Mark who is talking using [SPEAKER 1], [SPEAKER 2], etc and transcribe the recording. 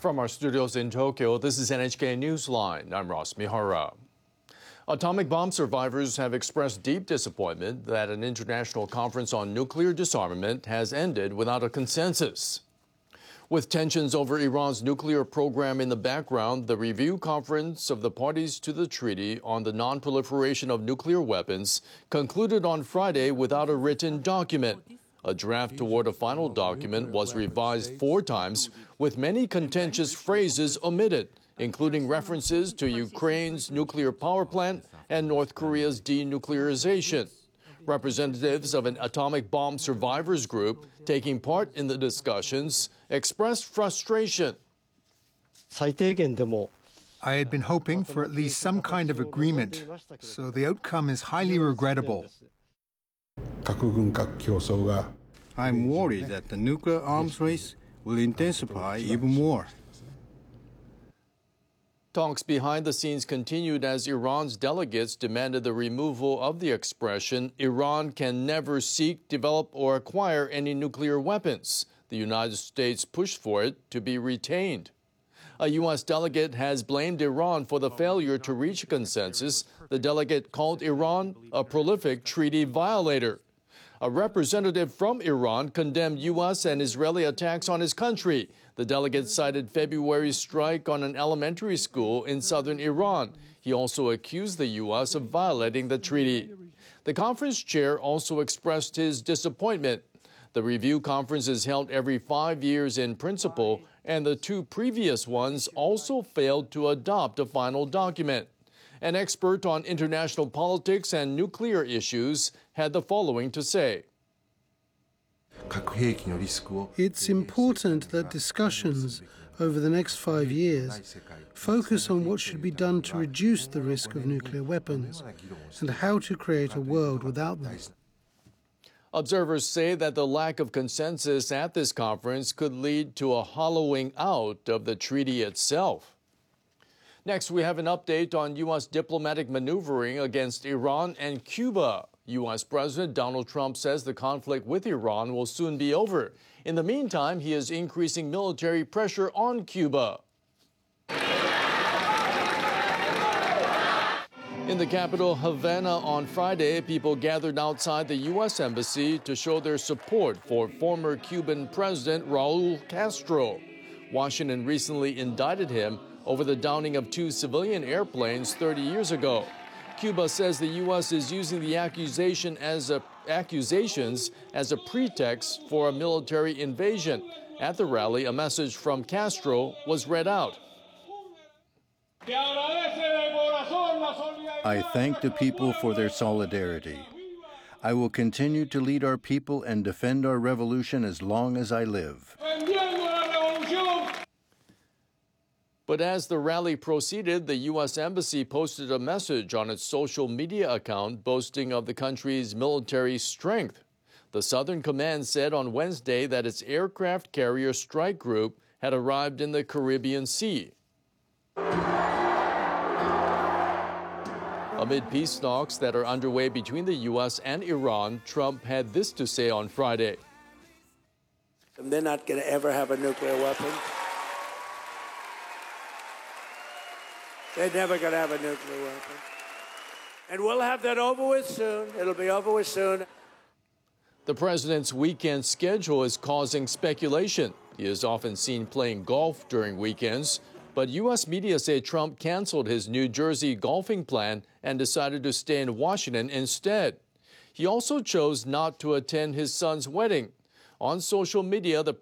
[SPEAKER 1] From our studios in Tokyo, this is NHK Newsline. I'm Ross Mihara. Atomic bomb survivors have expressed deep disappointment that an international conference on nuclear disarmament has ended without a consensus. With tensions over Iran's nuclear program in the background, the review conference of the parties to the treaty on the non-proliferation of nuclear weapons concluded on Friday without a written document. A draft toward a final document was revised 4 times, with many contentious phrases omitted, including references to Ukraine's nuclear power plant and North Korea's denuclearization. Representatives of an atomic bomb survivors group taking part in the discussions expressed frustration.
[SPEAKER 2] I had been hoping for at least some kind of agreement, so the outcome is highly regrettable.
[SPEAKER 3] I'm worried that the nuclear arms race will intensify even more.
[SPEAKER 1] Talks behind the scenes continued as Iran's delegates demanded the removal of the expression, "Iran can never seek, develop, or acquire any nuclear weapons." The United States pushed for it to be retained. A U.S. delegate has blamed Iran for the failure to reach a consensus. The delegate called Iran a prolific treaty violator. A representative from Iran condemned U.S. and Israeli attacks on his country. The delegate cited February's strike on an elementary school in southern Iran. He also accused the U.S. of violating the treaty. The conference chair also expressed his disappointment. The review conference is held every 5 years in principle, and the 2 previous ones also failed to adopt a final document. An expert on international politics and nuclear issues had the following to say.
[SPEAKER 4] It's important that discussions over the next 5 years focus on what should be done to reduce the risk of nuclear weapons and how to create a world without them.
[SPEAKER 1] Observers say that the lack of consensus at this conference could lead to a hollowing out of the treaty itself. Next, we have an update on U.S. diplomatic maneuvering against Iran and Cuba. U.S. President Donald Trump says the conflict with Iran will soon be over. In the meantime, he is increasing military pressure on Cuba. In the capital, Havana, on Friday, people gathered outside the U.S. Embassy to show their support for former Cuban President Raul Castro. Washington recently indicted him over the downing of 2 civilian airplanes 30 years ago. Cuba says the U.S. is using the accusations as a pretext for a military invasion. At the rally, a message from Castro was read out.
[SPEAKER 3] I thank the people for their solidarity. I will continue to lead our people and defend our revolution as long as I live.
[SPEAKER 1] But as the rally proceeded, the U.S. Embassy posted a message on its social media account boasting of the country's military strength. The Southern Command said on Wednesday that its aircraft carrier strike group had arrived in the Caribbean Sea. Amid peace talks that are underway between the U.S. and Iran, Trump had this to say on Friday.
[SPEAKER 5] They're not going to ever have a nuclear weapon. They're never going to have a nuclear weapon. And we'll have that over with soon. It'll be over with soon.
[SPEAKER 1] The president's weekend schedule is causing speculation. He is often seen playing golf during weekends, but U.S. media say Trump canceled his New Jersey golfing plan and decided to stay in Washington instead. He also chose not to attend his son's wedding. On social media, the